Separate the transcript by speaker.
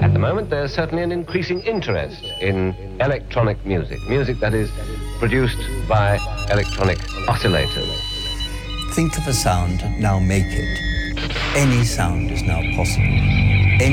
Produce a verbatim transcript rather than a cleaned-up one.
Speaker 1: At the moment, there's certainly an increasing interest in electronic music, music that is produced by electronic oscillators.
Speaker 2: Think of a sound, now make it. Any sound is now possible. Any